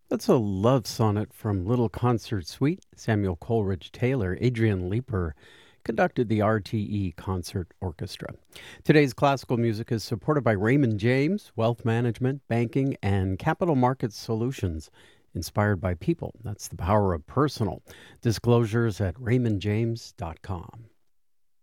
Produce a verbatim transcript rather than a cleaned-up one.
That's a love sonnet from Little Concert Suite. Samuel Coleridge Taylor, Adrian Leeper conducted the R T E Concert Orchestra. Today's classical music is supported by Raymond James, Wealth Management, Banking, and Capital Markets Solutions. Inspired by people. That's the power of personal. Disclosures at raymond james dot com.